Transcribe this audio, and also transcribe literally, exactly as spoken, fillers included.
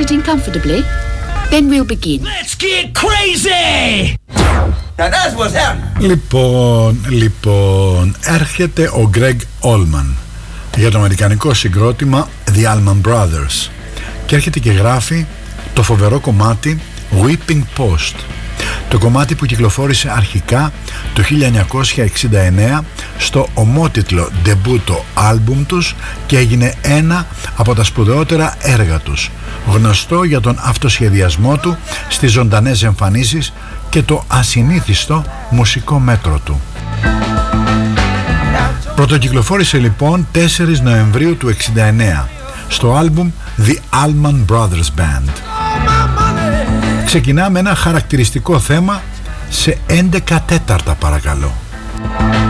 sitting comfortably? Then we'll begin. Let's get crazy! Now that's what's happening. Λοιπόν, λοιπόν, έρχεται ο Greg Allman για το αμερικανικό συγκρότημα The Allman Brothers και έρχεται και γράφει το φοβερό κομμάτι Whipping Post, το κομμάτι που κυκλοφόρησε αρχικά το χίλια εννιακόσια εξήντα εννέα στο ομότιτλο ντεμπούτο άλμπουμ τους και έγινε ένα από τα σπουδαιότερα έργα τους, γνωστό για τον αυτοσχεδιασμό του στις ζωντανές εμφανίσεις και το ασυνήθιστο μουσικό μέτρο του. Πρωτοκυκλοφόρησε λοιπόν τέσσερις Νοεμβρίου του εξήντα εννέα στο άλμπουμ The Allman Brothers Band. Ξεκινάμε ένα χαρακτηριστικό θέμα σε έντεκα τέταρτα παρακαλώ.